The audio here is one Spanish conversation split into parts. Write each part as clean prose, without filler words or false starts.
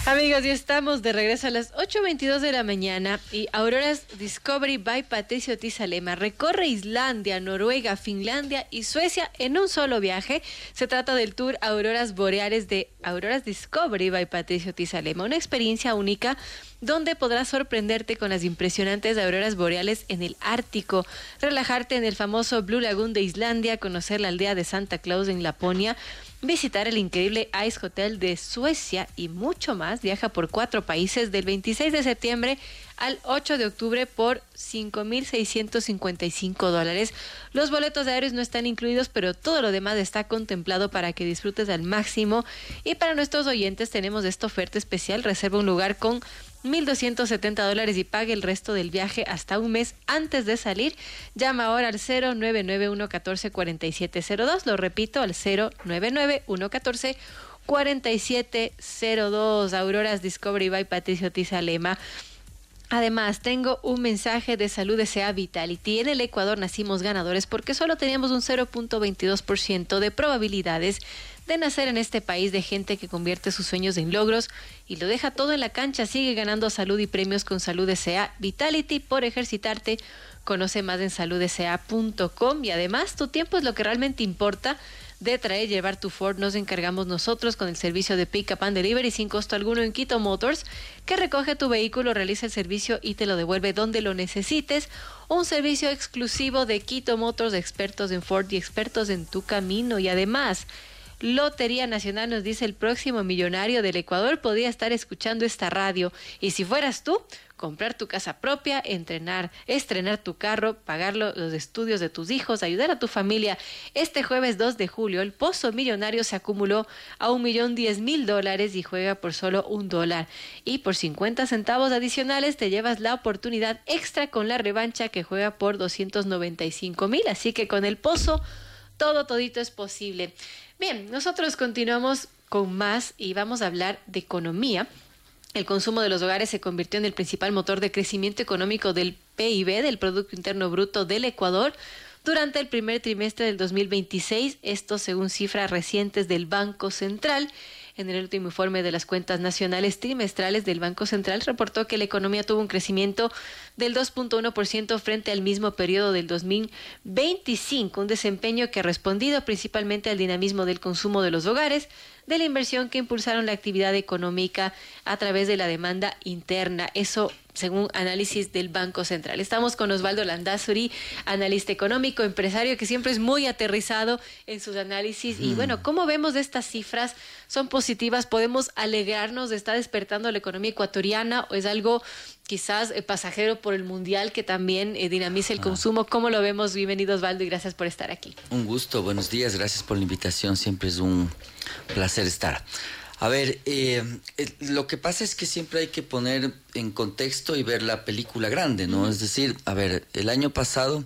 Amigos, ya estamos de regreso a las 8:22 de la mañana y Auroras Discovery by Patricio Tizalema recorre Islandia, Noruega, Finlandia y Suecia en un solo viaje. Se trata del tour Auroras Boreales de Auroras Discovery by Patricio Tizalema, una experiencia única donde podrás sorprenderte con las impresionantes auroras boreales en el Ártico, relajarte en el famoso Blue Lagoon de Islandia, conocer la aldea de Santa Claus en Laponia, visitar el increíble Ice Hotel de Suecia y mucho más. Viaja por 4 países del 26 de septiembre al 8 de octubre por $5,655. Los boletos aéreos no están incluidos, pero todo lo demás está contemplado para que disfrutes al máximo. Y para nuestros oyentes tenemos esta oferta especial: reserva un lugar con $1,270 y pague el resto del viaje hasta un mes antes de salir. Llama ahora al 099-114-4702. Lo repito, al 099-114-4702. Auroras Discovery by Patricio Tizalema. Además, tengo un mensaje de Salud S.A. Vitality. En el Ecuador nacimos ganadores porque solo teníamos un 0.22% de probabilidades de nacer en este país, de gente que convierte sus sueños en logros y lo deja todo en la cancha. Sigue ganando salud y premios con Salud S.A. Vitality por ejercitarte. Conoce más en saludsa.com y además tu tiempo es lo que realmente importa. De traer y llevar tu Ford nos encargamos nosotros con el servicio de Pick Up and Delivery sin costo alguno en Quito Motors, que recoge tu vehículo, realiza el servicio y te lo devuelve donde lo necesites. Un servicio exclusivo de Quito Motors, expertos en Ford y expertos en tu camino. Y además, Lotería Nacional nos dice: el próximo millonario del Ecuador podría estar escuchando esta radio. Y si fueras tú, comprar tu casa propia, estrenar tu carro, pagar los estudios de tus hijos, ayudar a tu familia. Este jueves 2 de julio, el Pozo Millonario se acumuló a $1,010,000 y juega por solo $1. Y por 50 centavos adicionales te llevas la oportunidad extra con la revancha, que juega por $295,000. Así que con el Pozo, todito es posible. Bien, nosotros continuamos con más y vamos a hablar de economía. El consumo de los hogares se convirtió en el principal motor de crecimiento económico del PIB, del Producto Interno Bruto del Ecuador, durante el primer trimestre del 2026, esto según cifras recientes del Banco Central. En el último informe de las cuentas nacionales trimestrales del Banco Central reportó que la economía tuvo un crecimiento del 2.1% frente al mismo periodo del 2025, un desempeño que ha respondido principalmente al dinamismo del consumo de los hogares, de la inversión que impulsaron la actividad económica a través de la demanda interna. Eso según análisis del Banco Central. Estamos con Osvaldo Landázuri, analista económico, empresario, que siempre es muy aterrizado en sus análisis. Y bueno, ¿cómo vemos estas cifras? ¿Son positivas? ¿Podemos alegrarnos de estar despertando la economía ecuatoriana o es algo quizás pasajero por el mundial que también dinamiza el consumo? ¿Cómo lo vemos? Bienvenido, Osvaldo, y gracias por estar aquí. Un gusto, buenos días, gracias por la invitación, siempre es un placer estar. A ver, lo que pasa es que siempre hay que poner en contexto y ver la película grande, ¿no? Es decir, a ver, el año pasado,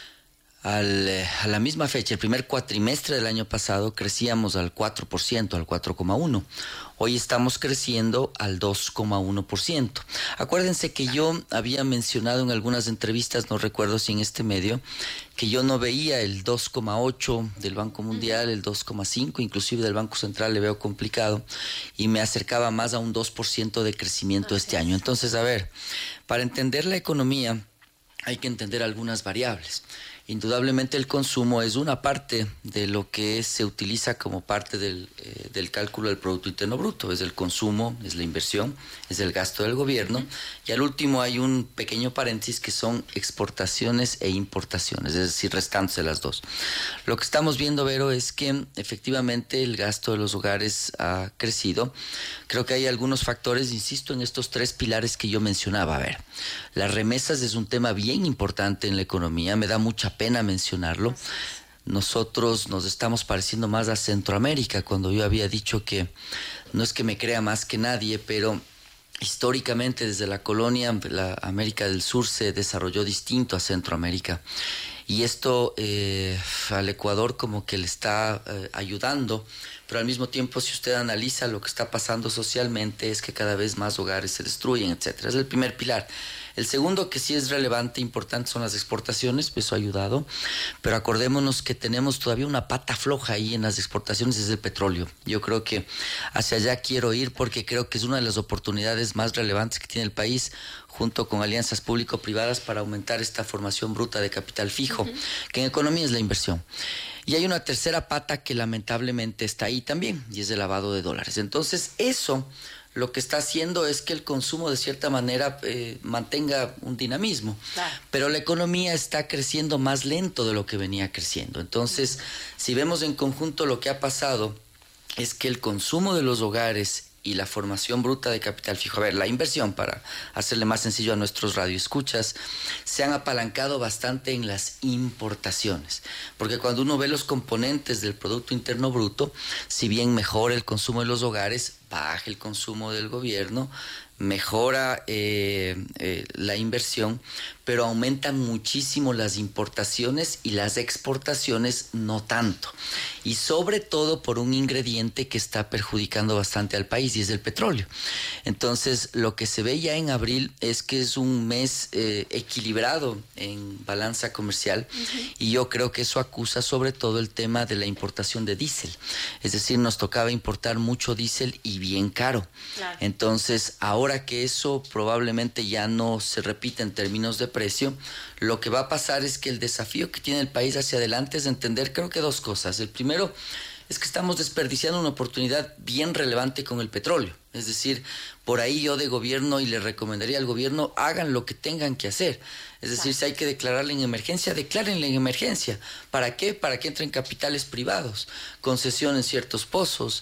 a la misma fecha, el primer cuatrimestre del año pasado, crecíamos al 4%, al 4,1%. Hoy estamos creciendo al 2,1%. Acuérdense que yo había mencionado en algunas entrevistas, no recuerdo si en este medio, que yo no veía el 2,8 del Banco Mundial, el 2,5 inclusive del Banco Central le veo complicado, y me acercaba más a un 2% de crecimiento este año. Entonces, a ver, para entender la economía hay que entender algunas variables. Indudablemente el consumo es una parte de lo que se utiliza como parte del cálculo del Producto Interno Bruto. Es el consumo, es la inversión, es el gasto del gobierno. Y al último hay un pequeño paréntesis que son exportaciones e importaciones, es decir, restándose las dos. Lo que estamos viendo, Vero, es que efectivamente el gasto de los hogares ha crecido. Creo que hay algunos factores, insisto, en estos 3 pilares que yo mencionaba. A ver, las remesas es un tema bien importante en la economía, me da mucha pena mencionarlo. Nosotros nos estamos pareciendo más a Centroamérica, cuando yo había dicho que no es que me crea más que nadie, pero históricamente desde la colonia, la América del Sur se desarrolló distinto a Centroamérica. Y esto al Ecuador como que le está ayudando pero al mismo tiempo, si usted analiza lo que está pasando socialmente, es que cada vez más hogares se destruyen, etcétera. Es el primer pilar. El segundo, que sí es relevante, importante, son las exportaciones, eso ha ayudado, pero acordémonos que tenemos todavía una pata floja ahí en las exportaciones, es el petróleo. Yo creo que hacia allá quiero ir porque creo que es una de las oportunidades más relevantes que tiene el país, junto con alianzas público-privadas para aumentar esta formación bruta de capital fijo, que en economía es la inversión. Y hay una tercera pata que lamentablemente está ahí también, y es el lavado de dólares. Entonces, eso lo que está haciendo es que el consumo de cierta manera mantenga un dinamismo, claro, pero la economía está creciendo más lento de lo que venía creciendo. Entonces, si vemos en conjunto, lo que ha pasado es que el consumo de los hogares y la formación bruta de capital fijo, a ver, la inversión, para hacerle más sencillo a nuestros radioescuchas, se han apalancado bastante en las importaciones, porque cuando uno ve los componentes del Producto Interno Bruto, si bien mejora el consumo de los hogares, baja el consumo del gobierno, mejora la inversión, pero aumentan muchísimo las importaciones y las exportaciones no tanto. Y sobre todo por un ingrediente que está perjudicando bastante al país, y es el petróleo. Entonces, lo que se ve ya en abril es que es un mes equilibrado en balanza comercial, y yo creo que eso acusa sobre todo el tema de la importación de diésel. Es decir, nos tocaba importar mucho diésel y bien caro. Claro. Entonces, ahora que eso probablemente ya no se repite en términos de precio, lo que va a pasar es que el desafío que tiene el país hacia adelante es entender, creo que dos cosas. El primero es que estamos desperdiciando una oportunidad bien relevante con el petróleo. Es decir, por ahí yo de gobierno, y le recomendaría al gobierno, hagan lo que tengan que hacer. Es decir, si hay que declararle en emergencia, declárenle en emergencia. ¿Para qué? Para que entren capitales privados, concesionen ciertos pozos,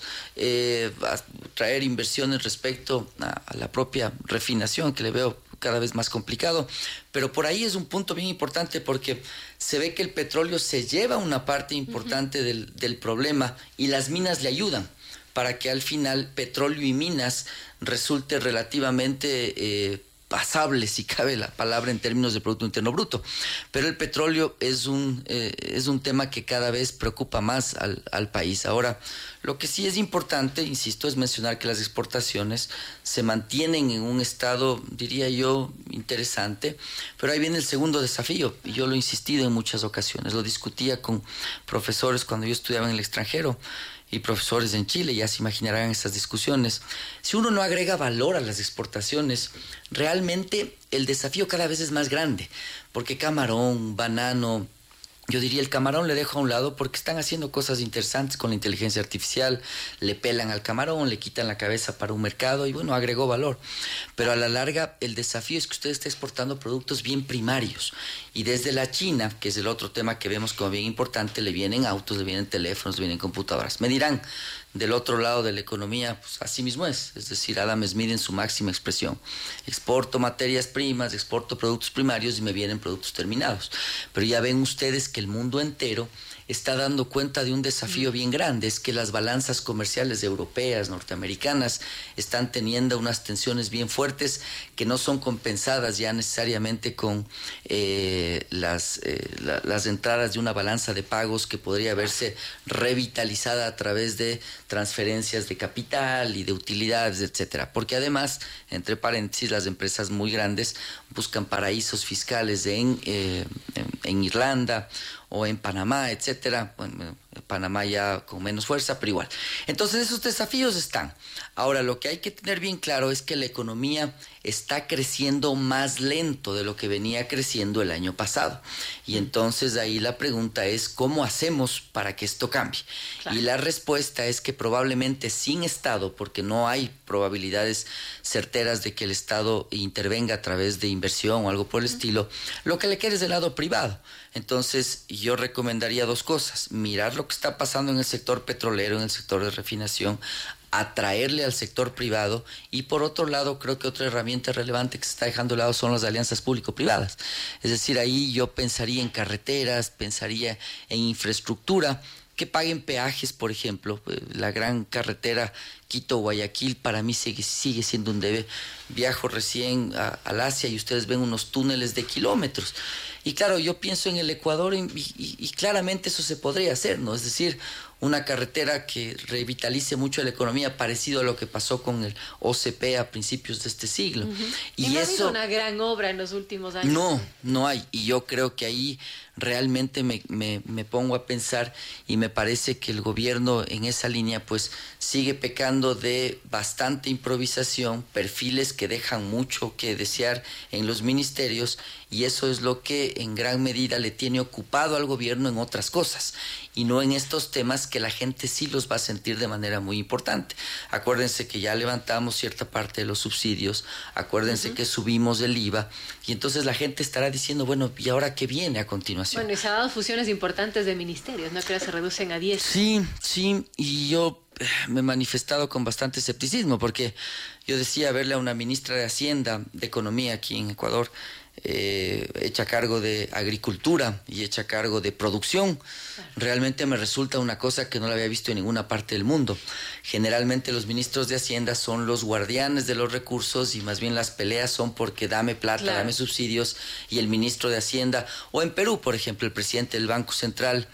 traer inversiones respecto a la propia refinación, que le veo cada vez más complicado, pero por ahí es un punto bien importante, porque se ve que el petróleo se lleva una parte importante del problema, y las minas le ayudan para que al final petróleo y minas resulte relativamente pasable, si cabe la palabra, en términos de Producto Interno Bruto. Pero el petróleo es un tema que cada vez preocupa más al país. Ahora, lo que sí es importante, insisto, es mencionar que las exportaciones se mantienen en un estado, diría yo, interesante, pero ahí viene el segundo desafío, y yo lo he insistido en muchas ocasiones, lo discutía con profesores cuando yo estudiaba en el extranjero, y profesores en Chile, ya se imaginarán estas discusiones. Si uno no agrega valor a las exportaciones, realmente el desafío cada vez es más grande, porque camarón, banano, yo diría el camarón le dejo a un lado porque están haciendo cosas interesantes con la inteligencia artificial, le pelan al camarón, le quitan la cabeza para un mercado y bueno, agregó valor. Pero a la larga el desafío es que usted está exportando productos bien primarios, y desde la China, que es el otro tema que vemos como bien importante, le vienen autos, le vienen teléfonos, le vienen computadoras. Me dirán, del otro lado de la economía, pues así mismo es decir, Adam Smith en su máxima expresión: exporto materias primas, exporto productos primarios y me vienen productos terminados. Pero ya ven ustedes que el mundo entero está dando cuenta de un desafío bien grande, es que las balanzas comerciales europeas, norteamericanas, están teniendo unas tensiones bien fuertes que no son compensadas ya necesariamente con las entradas de una balanza de pagos que podría verse revitalizada a través de transferencias de capital y de utilidades, etcétera. Porque además, entre paréntesis, las empresas muy grandes buscan paraísos fiscales en Irlanda o en Panamá, etcétera. Bueno, Panamá ya con menos fuerza, pero igual. Entonces esos desafíos están. Ahora, lo que hay que tener bien claro es que la economía está creciendo más lento de lo que venía creciendo el año pasado. Y entonces ahí la pregunta es, ¿cómo hacemos para que esto cambie? Claro. Y la respuesta es que probablemente sin Estado, porque no hay probabilidades certeras de que el Estado intervenga a través de inversión o algo por el estilo, lo que le queda es del lado privado. Entonces yo recomendaría dos cosas: mirar lo que está pasando en el sector petrolero, en el sector de refinación, atraerle al sector privado, y por otro lado creo que otra herramienta relevante que se está dejando de lado son las alianzas público-privadas. Es decir, ahí yo pensaría en carreteras, pensaría en infraestructura, que paguen peajes, por ejemplo. La gran carretera Quito-Guayaquil para mí sigue siendo un debe. Viajo recién al Asia y ustedes ven unos túneles de kilómetros. Y claro, yo pienso en el Ecuador y claramente eso se podría hacer, ¿no? Es decir, una carretera que revitalice mucho la economía, parecido a lo que pasó con el OCP a principios de este siglo. Y no ha habido una gran obra en los últimos años. No hay. Y yo creo que ahí realmente me pongo a pensar y me parece que el gobierno en esa línea pues sigue pecando de bastante improvisación, perfiles que dejan mucho que desear en los ministerios, y eso es lo que en gran medida le tiene ocupado al gobierno en otras cosas y no en estos temas que la gente sí los va a sentir de manera muy importante. Acuérdense que ya levantamos cierta parte de los subsidios, acuérdense que subimos el IVA, y entonces la gente estará diciendo, bueno, ¿y ahora qué viene a continuación? Bueno, y se han dado fusiones importantes de ministerios, ¿no? Que se reducen a 10. Sí, y yo me he manifestado con bastante escepticismo, porque yo decía verle a una ministra de Hacienda, de Economía aquí en Ecuador, hecha cargo de agricultura y hecha cargo de producción, realmente me resulta una cosa que no la había visto en ninguna parte del mundo. Generalmente los ministros de Hacienda son los guardianes de los recursos y más bien las peleas son porque dame plata, dame subsidios, y el ministro de Hacienda, o en Perú, por ejemplo, el presidente del Banco Central,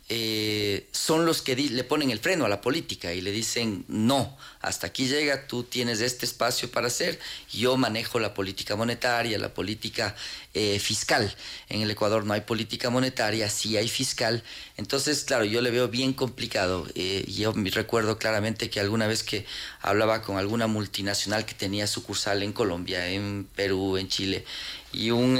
son los que le ponen el freno a la política y le dicen, no, hasta aquí llega, tú tienes este espacio para hacer, yo manejo la política monetaria, la política fiscal. En el Ecuador no hay política monetaria, sí hay fiscal. Entonces, claro, yo le veo bien complicado. Yo me recuerdo claramente que alguna vez que hablaba con alguna multinacional que tenía sucursal en Colombia, en Perú, en Chile, y un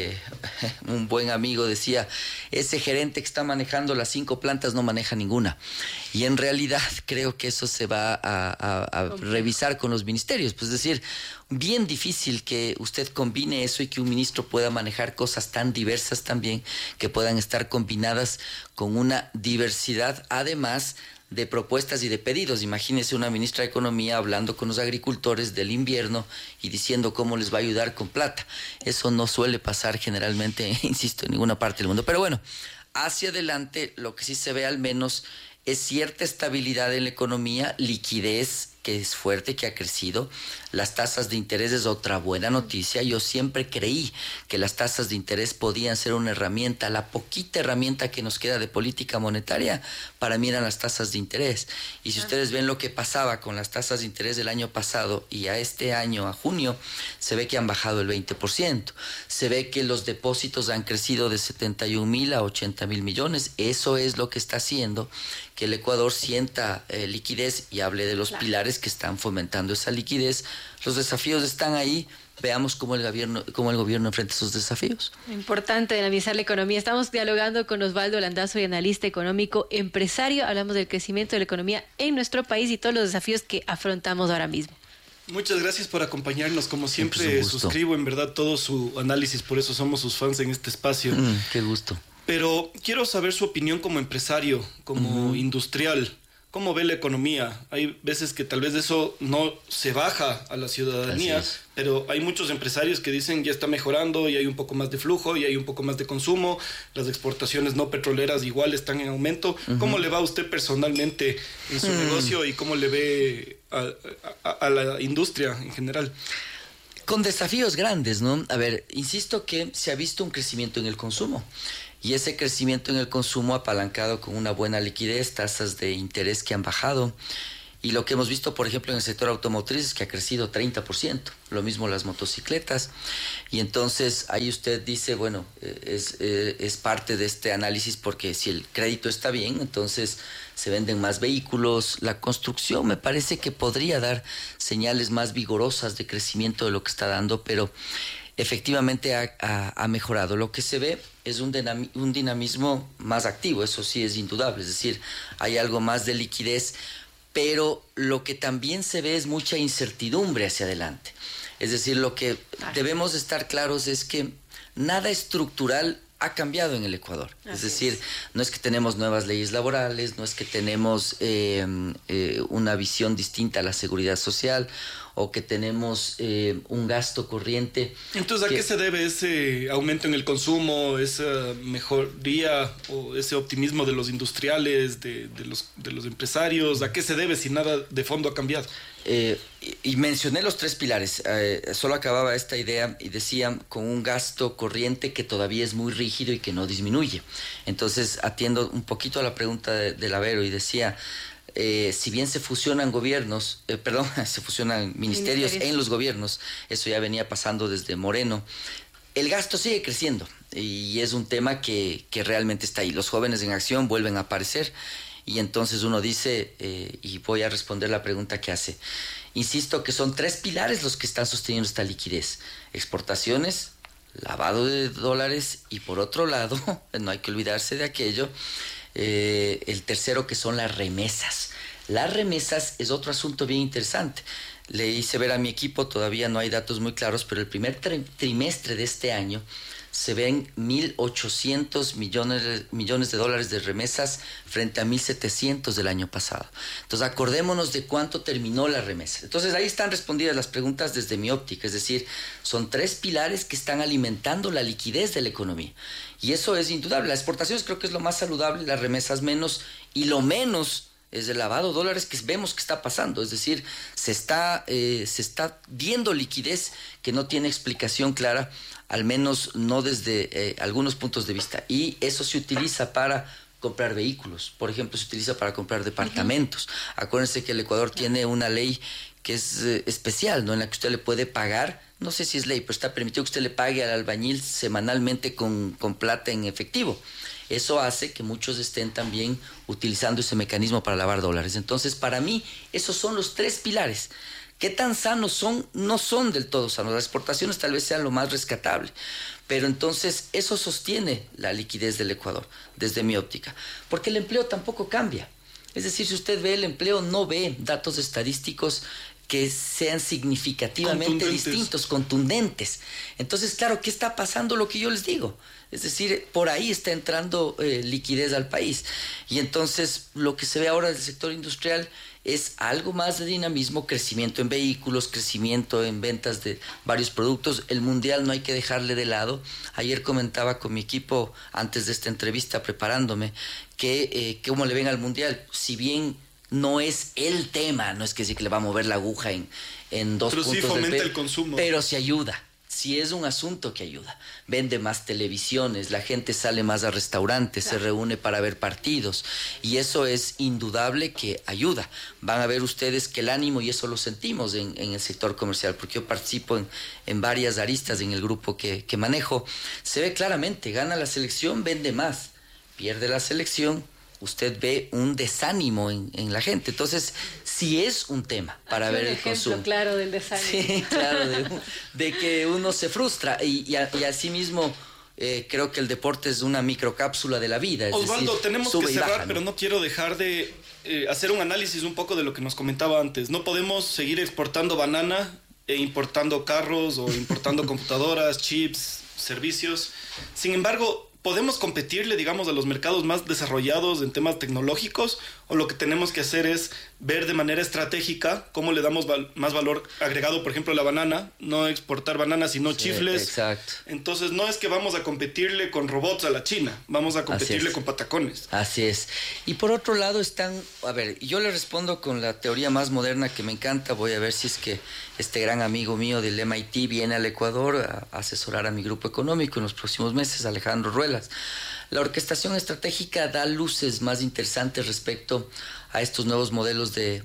buen amigo decía, ese gerente que está manejando las 5 plantas no maneja ninguna. Y en realidad creo que eso se va a revisar con los ministerios. Pues es decir, bien difícil que usted combine eso y que un ministro pueda manejar cosas tan diversas también, que puedan estar combinadas con una diversidad, además de propuestas y de pedidos. Imagínese una ministra de Economía hablando con los agricultores del invierno y diciendo cómo les va a ayudar con plata. Eso no suele pasar generalmente, insisto, en ninguna parte del mundo. Pero bueno, hacia adelante lo que sí se ve al menos es cierta estabilidad en la economía, liquidez que es fuerte, que ha crecido. Las tasas de interés es otra buena noticia. Yo siempre creí que las tasas de interés podían ser una herramienta, la poquita herramienta que nos queda de política monetaria, para mí eran las tasas de interés. Y si ustedes ven lo que pasaba con las tasas de interés del año pasado y a este año, a junio, se ve que han bajado el 20%. Se ve que los depósitos han crecido de 71,000 a 80,000 millones. Eso es lo que está haciendo que el Ecuador sienta liquidez y hable de los pilares que están fomentando esa liquidez. Los desafíos están ahí. Veamos cómo el gobierno enfrenta esos desafíos. Importante dinamizar la economía. Estamos dialogando con Osvaldo Landazuri, analista económico, empresario. Hablamos del crecimiento de la economía en nuestro país y todos los desafíos que afrontamos ahora mismo. Muchas gracias por acompañarnos. Como siempre, suscribo en verdad todo su análisis, por eso somos sus fans en este espacio. Qué gusto. Pero quiero saber su opinión como empresario, como industrial. ¿Cómo ve la economía? Hay veces que tal vez eso no se baja a la ciudadanía, pero hay muchos empresarios que dicen ya está mejorando y hay un poco más de flujo y hay un poco más de consumo. Las exportaciones no petroleras igual están en aumento. ¿Cómo le va a usted personalmente en su negocio y cómo le ve a la industria en general? Con desafíos grandes, ¿no? A ver, insisto que se ha visto un crecimiento en el consumo. Y ese crecimiento en el consumo apalancado con una buena liquidez, tasas de interés que han bajado. Y lo que hemos visto, por ejemplo, en el sector automotriz es que ha crecido 30%. Lo mismo las motocicletas. Y entonces ahí usted dice, bueno, es parte de este análisis porque si el crédito está bien, entonces se venden más vehículos. La construcción me parece que podría dar señales más vigorosas de crecimiento de lo que está dando, pero efectivamente ha mejorado. Lo que se ve es un dinamismo más activo, eso sí es indudable, es decir, hay algo más de liquidez, pero lo que también se ve es mucha incertidumbre hacia adelante. Es decir, lo que debemos estar claros es que nada estructural ha cambiado en el Ecuador. Es decir, no es que tenemos nuevas leyes laborales, no es que tenemos una visión distinta a la seguridad social o que tenemos un gasto corriente. Entonces, ¿a qué se debe ese aumento en el consumo, esa mejoría o ese optimismo de los industriales, de los empresarios? ¿A qué se debe si nada de fondo ha cambiado? Y mencioné los 3 pilares. Solo acababa esta idea y decía con un gasto corriente que todavía es muy rígido y que no disminuye. Entonces atiendo un poquito a la pregunta de Lavero y decía, si bien se fusionan gobiernos, se fusionan ministerios en los gobiernos, eso ya venía pasando desde Moreno, el gasto sigue creciendo y es un tema que realmente está ahí. Los jóvenes en acción vuelven a aparecer. Y entonces uno dice, y voy a responder la pregunta que hace, insisto que son 3 pilares los que están sosteniendo esta liquidez: exportaciones, lavado de dólares y por otro lado, no hay que olvidarse de aquello, el tercero que son las remesas. Las remesas es otro asunto bien interesante. Le hice ver a mi equipo, todavía no hay datos muy claros, pero el primer trimestre de este año se ven 1.800 millones de dólares de remesas frente a 1.700 del año pasado. Entonces, acordémonos de cuánto terminó la remesa. Entonces, ahí están respondidas las preguntas desde mi óptica. Es decir, son 3 pilares que están alimentando la liquidez de la economía. Y eso es indudable. Las exportaciones creo que es lo más saludable, las remesas menos, y lo menos es el lavado de dólares que vemos que está pasando. Es decir, se está viendo liquidez que no tiene explicación clara, al menos no desde algunos puntos de vista. Y eso se utiliza para comprar vehículos. Por ejemplo, se utiliza para comprar departamentos. Acuérdense que el Ecuador tiene una ley que es especial, ¿no? En la que usted le puede pagar, no sé si es ley, pero está permitido que usted le pague al albañil semanalmente con plata en efectivo. Eso hace que muchos estén también utilizando ese mecanismo para lavar dólares. Entonces, para mí, esos son los 3 pilares. ¿Qué tan sanos son? No son del todo sanos. Las exportaciones tal vez sean lo más rescatable. Pero entonces eso sostiene la liquidez del Ecuador, desde mi óptica. Porque el empleo tampoco cambia. Es decir, si usted ve el empleo, no ve datos estadísticos que sean significativamente distintos, contundentes. Entonces, claro, ¿qué está pasando? Lo que yo les digo. Es decir, por ahí está entrando liquidez al país. Y entonces, lo que se ve ahora del sector industrial es algo más de dinamismo, crecimiento en vehículos, crecimiento en ventas de varios productos. El mundial no hay que dejarle de lado. Ayer comentaba con mi equipo, antes de esta entrevista, preparándome, que cómo le ven al mundial. Si bien no es el tema, no es que sí que le va a mover la aguja en 2 pero puntos sí fomenta del PIB, el consumo. pero sí ayuda. Sí es un asunto que ayuda. Vende más televisiones, la gente sale más a restaurantes, se reúne para ver partidos. Y eso es indudable que ayuda. Van a ver ustedes que el ánimo, y eso lo sentimos en el sector comercial, porque yo participo en varias aristas en el grupo que manejo, se ve claramente, gana la selección, vende más. Pierde la selección, usted ve un desánimo en la gente. Entonces, sí es un tema para ver el consumo. Un ejemplo claro del desánimo. Sí, claro, de que uno se frustra. Y asimismo, creo que el deporte es una microcápsula de la vida. Osvaldo, tenemos que cerrar, baja, ¿no? pero no quiero dejar de hacer un análisis un poco de lo que nos comentaba antes. No podemos seguir exportando banana e importando carros o importando computadoras, chips, servicios. Sin embargo, ¿podemos competirle, digamos, a los mercados más desarrollados en temas tecnológicos? ¿O lo que tenemos que hacer es ver de manera estratégica cómo le damos más valor agregado, por ejemplo, a la banana? No exportar bananas, sino chifles. Exacto. Entonces, no es que vamos a competirle con robots a la China, vamos a competirle con patacones. Así es. Y por otro lado están, a ver, yo le respondo con la teoría más moderna que me encanta. Voy a ver si es que este gran amigo mío del MIT viene al Ecuador a asesorar a mi grupo económico en los próximos meses, Alejandro Ruelas. La orquestación estratégica da luces más interesantes respecto a estos nuevos modelos de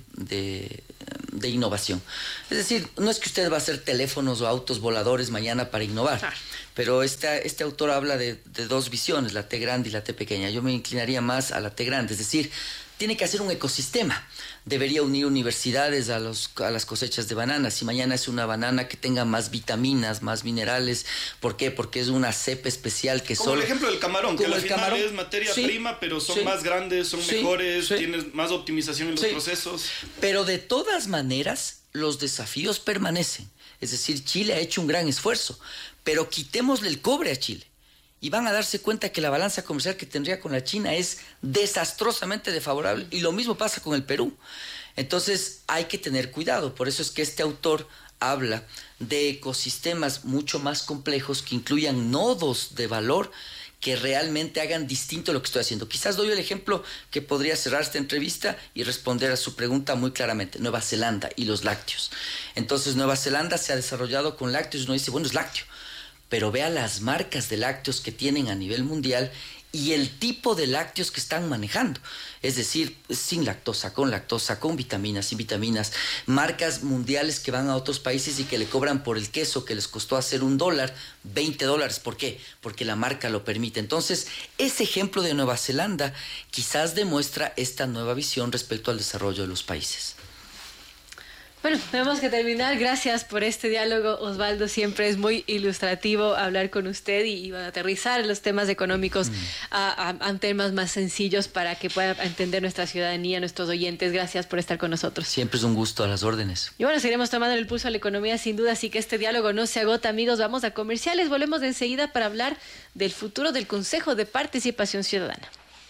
innovación. Es decir, no es que usted va a hacer teléfonos o autos voladores mañana para innovar, pero este autor habla de 2 visiones, la T grande y la T pequeña. Yo me inclinaría más a la T grande, es decir, tiene que hacer un ecosistema. Debería unir universidades a las cosechas de bananas. Si mañana es una banana que tenga más vitaminas, más minerales. ¿Por qué? Porque es una cepa especial que como solo... el ejemplo del camarón, que al final camarón es materia prima, pero son sí, más grandes, son mejores, sí, tienes más optimización en los procesos. Pero de todas maneras, los desafíos permanecen. Es decir, Chile ha hecho un gran esfuerzo, pero quitémosle el cobre a Chile. Y van a darse cuenta que la balanza comercial que tendría con la China es desastrosamente desfavorable. Y lo mismo pasa con el Perú. Entonces hay que tener cuidado. Por eso es que este autor habla de ecosistemas mucho más complejos que incluyan nodos de valor que realmente hagan distinto lo que estoy haciendo. Quizás doy el ejemplo que podría cerrar esta entrevista y responder a su pregunta muy claramente. Nueva Zelanda y los lácteos. Entonces, Nueva Zelanda se ha desarrollado con lácteos. Uno dice, bueno, es lácteo. Pero vea las marcas de lácteos que tienen a nivel mundial y el tipo de lácteos que están manejando. Es decir, sin lactosa, con vitaminas, sin vitaminas. Marcas mundiales que van a otros países y que le cobran por el queso que les costó hacer $1, $20. ¿Por qué? Porque la marca lo permite. Entonces, ese ejemplo de Nueva Zelanda quizás demuestra esta nueva visión respecto al desarrollo de los países. Bueno, tenemos que terminar. Gracias por este diálogo, Osvaldo. Siempre es muy ilustrativo hablar con usted y aterrizar los temas económicos a temas más sencillos para que pueda entender nuestra ciudadanía, nuestros oyentes. Gracias por estar con nosotros. Siempre es un gusto, a las órdenes. Y bueno, seguiremos tomando el pulso a la economía sin duda, así que este diálogo no se agota, amigos. Vamos a comerciales. Volvemos de enseguida para hablar del futuro del Consejo de Participación Ciudadana.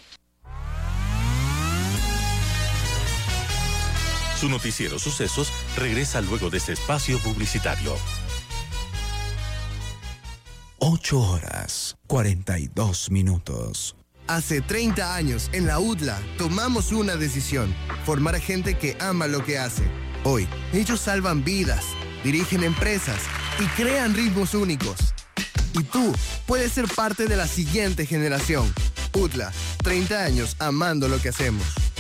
Su noticiero Sucesos regresa luego de este espacio publicitario. 8:42. Hace 30 años, en la UDLA, tomamos una decisión: formar a gente que ama lo que hace. Hoy, ellos salvan vidas, dirigen empresas y crean ritmos únicos. Y tú puedes ser parte de la siguiente generación. UDLA, 30 años amando lo que hacemos.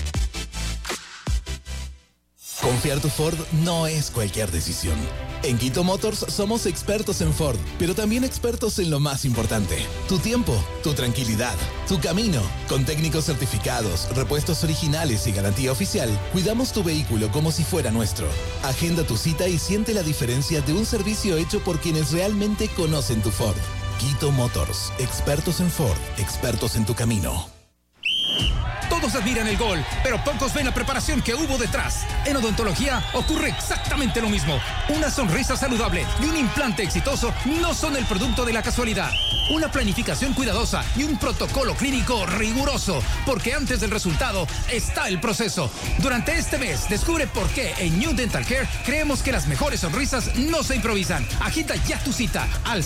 Confiar tu Ford no es cualquier decisión. En Quito Motors somos expertos en Ford, pero también expertos en lo más importante: tu tiempo, tu tranquilidad, tu camino. Con técnicos certificados, repuestos originales y garantía oficial, cuidamos tu vehículo como si fuera nuestro. Agenda tu cita y siente la diferencia de un servicio hecho por quienes realmente conocen tu Ford. Quito Motors, expertos en Ford, expertos en tu camino. Todos admiran el gol, pero pocos ven la preparación que hubo detrás. En odontología ocurre exactamente lo mismo. Una sonrisa saludable y un implante exitoso no son el producto de la casualidad. Una planificación cuidadosa y un protocolo clínico riguroso, porque antes del resultado está el proceso. Durante este mes, descubre por qué en New Dental Care creemos que las mejores sonrisas no se improvisan. Agita ya tu cita al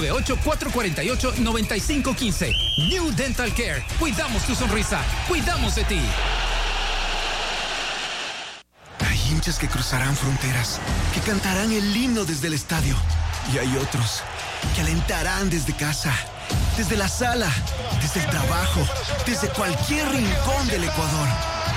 098-448-9515. New Dental Care. Cuidamos tu sonrisa. Cuidamos de ti. Hay hinchas que cruzarán fronteras, que cantarán el himno desde el estadio. Y hay otros que alentarán desde casa, desde la sala, desde el trabajo, desde cualquier rincón del Ecuador.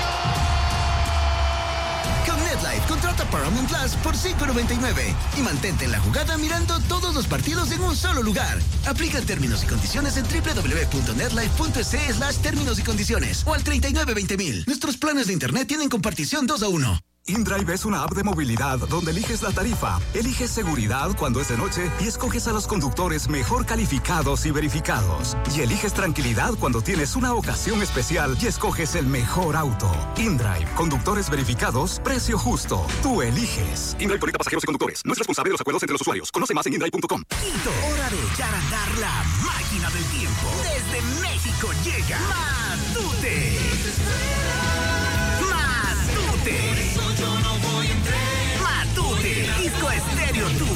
Con NetLife, contrata Paramount Plus por $5.99 y mantente en la jugada mirando todos los partidos en un solo lugar. Aplica términos y condiciones en www.netlife.es/términos y condiciones o al 3920.000. Nuestros planes de internet tienen compartición 2-1. InDrive es una app de movilidad donde eliges la tarifa, eliges seguridad cuando es de noche y escoges a los conductores mejor calificados y verificados. Y eliges tranquilidad cuando tienes una ocasión especial y escoges el mejor auto. InDrive, conductores verificados, precio justo. Tú eliges. InDrive conecta pasajeros y conductores. No es responsable de los acuerdos entre los usuarios. Conoce más en indrive.com. Quito, hora de echar a andar la máquina del tiempo. Desde México llega Matute. Matute. Matute, Disco Estéreo Tour.